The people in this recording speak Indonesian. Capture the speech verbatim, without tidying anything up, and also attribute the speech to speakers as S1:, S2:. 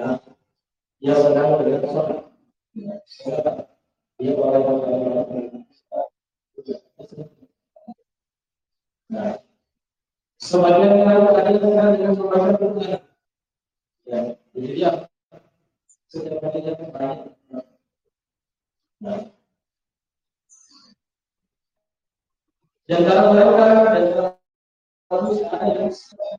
S1: Nah, dia sedang berdosa. Dia orang Nah, sebagian lain ada dengan dengan membaca Quran. Ya, jadi dia setiap kali yang baik. Nah, di antara mereka ada yang